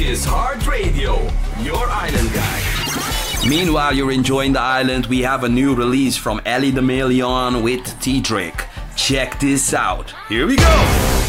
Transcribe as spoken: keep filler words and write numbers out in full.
is Heart Radio, your island guide. Meanwhile, you're enjoying the island. We have a new release from Ellie the Million with T-Drake. Check this out. Here we go.